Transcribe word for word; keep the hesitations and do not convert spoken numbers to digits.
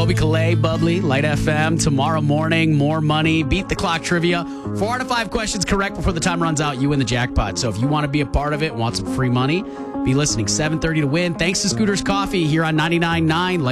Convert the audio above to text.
Colby Calais, Bubbly, Light F M. Tomorrow morning, more money. Beat the clock trivia. Four out of five questions correct before the time runs out. You win the jackpot. So if you want to be a part of it, want some free money, be listening. seven thirty to win. Thanks to Scooters Coffee here on ninety-nine point nine.